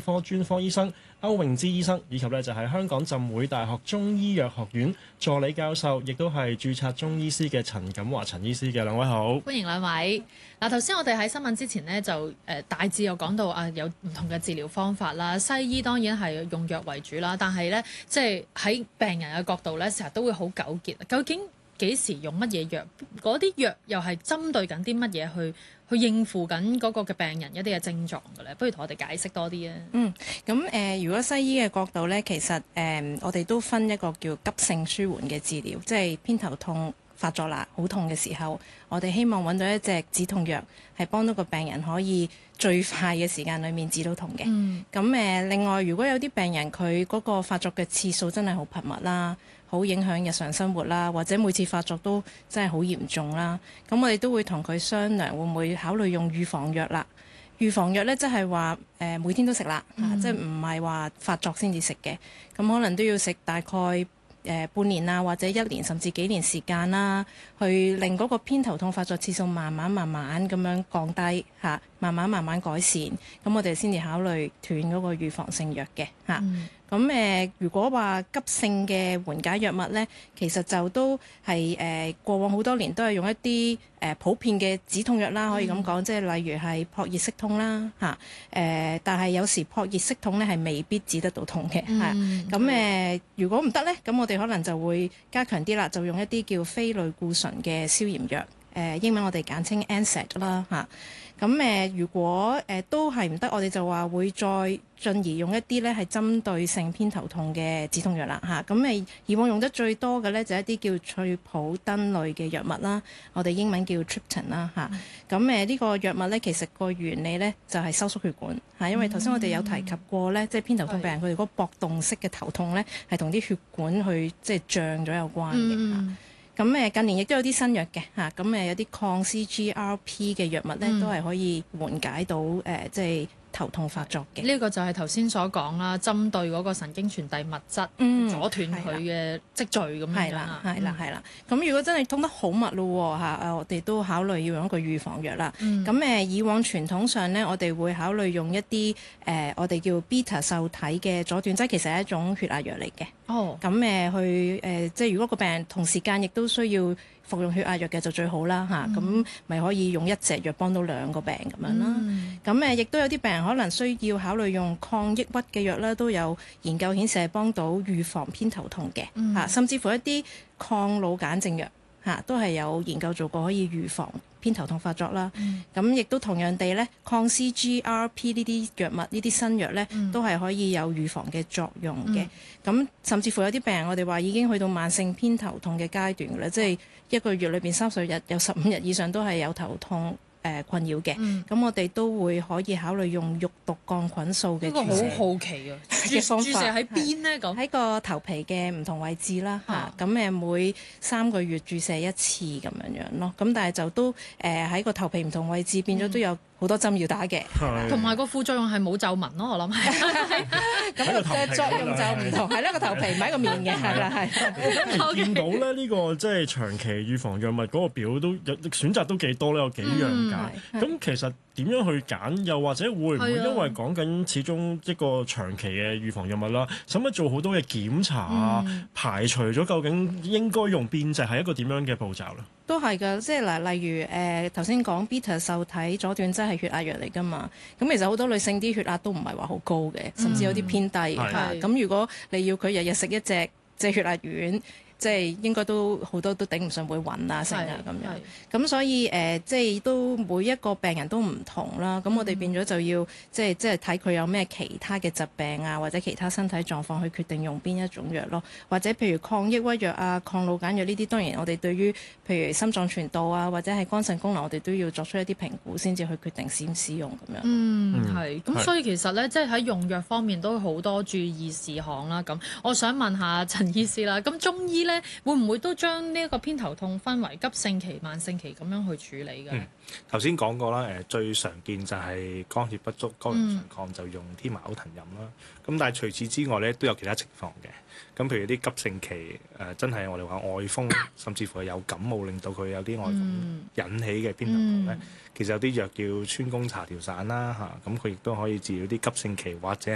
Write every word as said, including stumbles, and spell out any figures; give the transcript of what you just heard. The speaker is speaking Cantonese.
科專科醫生歐詠芝醫生，以及呢就係香港浸會大學中醫藥學院助理教授，亦都係註冊中醫師嘅陳錦華陳醫師嘅。兩位好， 歡迎兩位。嗱，頭先我哋喺新聞之前呢，就誒大致有講到啊，有唔同嘅治療方法啦。西醫當然係用藥為主啦，但係呢，即係喺病人嘅角度呢，成日都會好糾結，究竟幾時用乜嘢藥？嗰啲藥又係針對緊啲乜嘢去去應付緊嗰個嘅病人一啲嘅症狀嘅咧？不如同我哋解釋多啲啊。 嗯，咁誒、呃，如果西醫嘅角度咧，其實誒、呃，我哋都分一個叫急性舒緩嘅治療，即係偏頭痛發作啦，好痛嘅時候，我哋希望揾到一隻止痛藥，係幫到個病人可以最快嘅時間裏面止到痛嘅。嗯。咁誒、呃，另外如果有啲病人佢嗰個發作嘅次數真係好頻密啦，好影響日常生活啦，或者每次發作都真係好嚴重啦。咁我哋都會同佢商量，會唔會考慮用預防藥啦？預防藥咧，即係話誒每天都食啦，嗯啊、即係唔係話發作先至食嘅。咁可能都要食大概誒、呃、半年啊，或者一年甚至幾年時間啦，去令嗰個偏頭痛發作次數慢慢慢慢咁樣降低嚇、啊，慢慢慢慢改善。咁我哋先至考慮斷嗰個預防性藥嘅嚇。啊嗯咁誒、呃，如果話急性嘅緩解藥物咧，其實就都係誒、呃、過往好多年都係用一啲誒、呃、普遍嘅止痛藥啦，可以咁講，即係、嗯、例如係撲熱息痛啦嚇，誒、呃，但係有時撲熱息痛咧係未必止得到痛嘅嚇。咁誒、嗯呃，如果唔得咧，咁我哋可能就會加強啲啦，就用一啲叫非類固醇嘅消炎藥，誒、呃、英文我哋簡稱 N SAID 啦嚇。咁誒、呃，如果誒、呃、都係唔得，我哋就話會再進而用一啲咧係針對性偏頭痛嘅止痛藥啦嚇。咁誒以往用得最多嘅咧就係一啲叫翠普登類嘅藥物啦，我哋英文叫 Triptan 啦嚇。咁誒呢個藥物咧其實個原理咧就係收縮血管嚇，因為頭先我哋有提及過咧，嗯、即係偏頭痛病人佢哋嗰個搏動式嘅頭痛咧係同啲血管去即係脹咗有關嘅嚇。嗯咁誒近年亦都有啲新藥嘅嚇，咁誒有啲抗 C G R P 嘅藥物咧，嗯、都係可以緩解到誒、呃、即係頭痛發作嘅。呢個就係頭先所講啦，針對嗰個神經傳遞物質， 嗯、 阻斷佢嘅積聚咁樣。係啦， 係啦，係啦。咁如果真係痛得好密咯嚇，誒我哋都考慮要用一個預防藥啦。咁誒、嗯、以往傳統上咧，我哋會考慮用一啲誒、呃、我哋叫 beta 受體嘅阻斷劑，其實係一種血壓藥嚟嘅。哦，咁誒、呃、去誒、呃，即係如果個病人同時間亦都需要服用血壓藥嘅就最好啦嚇，咁咪、嗯、可以用一隻藥幫到兩個病咁樣啦。咁誒亦都有啲病人可能需要考慮用抗抑鬱嘅藥啦，都有研究顯示係幫到預防偏頭痛嘅嚇，嗯、甚至乎一啲抗腦癇症藥嚇都係有研究做過可以預防偏頭痛發作啦。咁亦、嗯、都同樣地咧，抗 C G R P 呢啲藥物呢啲新藥咧，嗯、都係可以有預防嘅作用嘅。咁、嗯、甚至乎有啲病人我哋話已經去到慢性偏頭痛嘅階段啦，即係一個月裏邊三十日有十五日以上都係有頭痛誒困擾嘅。咁、嗯、我哋都會可以考慮用肉毒桿菌素嘅注射。呢個好好奇啊！注注射喺邊呢？咁喺個頭皮嘅唔同位置啦嚇。咁誒、啊、每三個月注射一次咁樣樣咯。咁但係就都誒喺個頭皮唔同位置變咗都有好多針要打嘅， 同埋個副作用係冇皺紋咯，我諗係。 咁嘅作用就唔同，係啦，個頭皮唔係一個面嘅，係啦係。 咁見到咧呢個即係長期預防藥物嗰個表都有選擇都幾多咧，有幾樣揀。咁、嗯、其實點樣去揀？又或者會唔會因為講緊始終一個長期嘅預防藥物啦，使乜做好多嘅檢查啊？嗯、排除咗究竟應該用邊隻係一個點樣嘅步驟咧？ 都係㗎，即係嗱，例如誒頭先講 beta 受體阻斷劑係血壓藥嚟㗎嘛，咁其實好多女性啲血壓都唔係話好高嘅，甚至有啲偏低嚇。咁、嗯、如果你要佢日日食一隻即係血壓丸，即係應該都好多都頂唔順會暈啊成啊咁樣，咁所以誒、呃、即係都每一個病人都唔同啦。咁、嗯、我哋變咗就要即係即係睇佢有咩其他嘅疾病啊，或者其他身體狀況去決定用邊一種藥咯。或者譬如抗抑鬱藥啊、抗腦癇藥呢啲，當然我哋對於譬如心臟傳導啊，或者係肝腎功能，我哋都要作出一啲評估先至去決定使唔使用咁樣。 嗯，係。咁所以其實咧，即係喺用藥方面都好多注意事項啦。咁我想問下陳醫師啦，咁中醫咧會唔會都將呢一個偏頭痛分為急性期、慢性期咁樣去處理嘅？ 嗯，頭先講過啦，誒最常見就係肝血不足、肝陽上亢，就用天麻歐藤飲啦。咁、嗯、但係除此之外咧，都有其他情況嘅。咁譬如啲急性期誒、呃，真係我哋話外風，甚至乎係有感冒令到佢有啲外風引起嘅偏頭痛咧，嗯、其實有啲藥叫川芎茶調散啦嚇，咁佢亦都可以治療啲急性期或者